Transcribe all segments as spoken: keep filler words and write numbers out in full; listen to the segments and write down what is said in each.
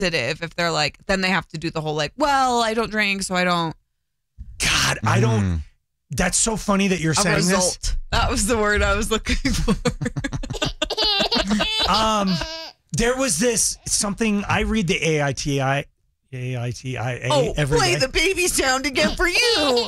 if they're like, then they have to do the whole like, well, I don't drink, so I don't. God, I don't. Mm. That's so funny that you're A saying result. this. That was the word I was looking for. um, there was this something. I read the A I T I A I T I A oh, every play day. the baby sound again for you.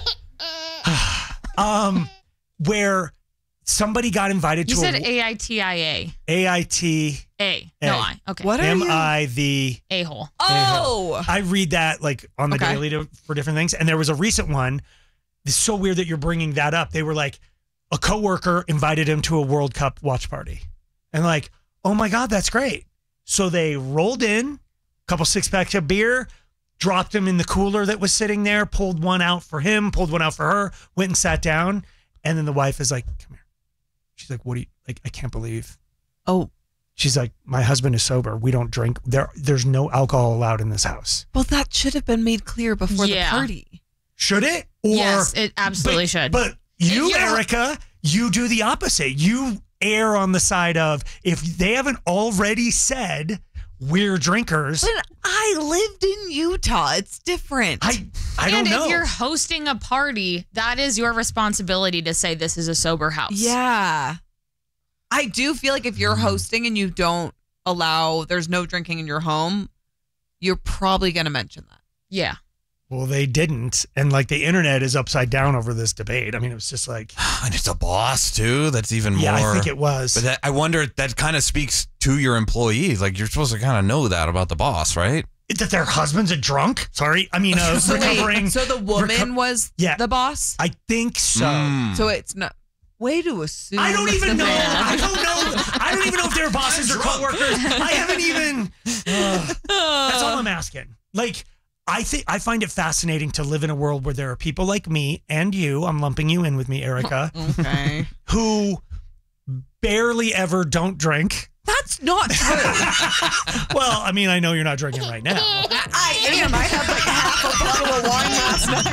um, where somebody got invited you to. You said a, A I T I A. A I T A. No, I. Okay. What are M you? I the A-hole. Oh. I read that like on the Okay. daily to, for different things. And there was a recent one. It's so weird that you're bringing that up. They were like, a coworker invited him to a World Cup watch party. And like, oh my God, that's great. So they rolled in, a couple six packs of beer, dropped him in the cooler that was sitting there, pulled one out for him, pulled one out for her, went and sat down. And then the wife is like, come here. She's like, what do you, like, I can't believe. Oh. She's like, my husband is sober. We don't drink. There, There's no alcohol allowed in this house. Well, that should have been made clear before Yeah. the party. Should it? Or, yes, it absolutely but, should. But you, You know- Erica, you do the opposite. You err on the side of, if they haven't already said we're drinkers. But I lived in Utah. It's different. I I and don't know. if you're hosting a party, that is your responsibility to say this is a sober house. Yeah. I do feel like if you're hosting and you don't allow, there's no drinking in your home, you're probably going to mention that. Yeah. Well, they didn't. And like the internet is upside down over this debate. I mean, it was just like. And it's a boss too. That's even Yeah, more. I think it was. But that, I wonder, that kind of speaks to your employees. Like, you're supposed to kind of know that about the boss, right? That their husband's a drunk? Sorry. I mean, uh, So, recovering. wait, so the woman reco- was Yeah. the boss? I think so. Mm. So it's not. Way to assume. I don't it's even the know. man. I don't know. I don't even know if they're bosses or coworkers. I haven't even. Uh, that's all I'm asking. Like, I think I find it fascinating to live in a world where there are people like me and you. I'm lumping you in with me, Erica. Okay. Who barely ever don't drink. That's not true. Well, I mean, I know you're not drinking right now. I am. I had like half a bottle of wine last night.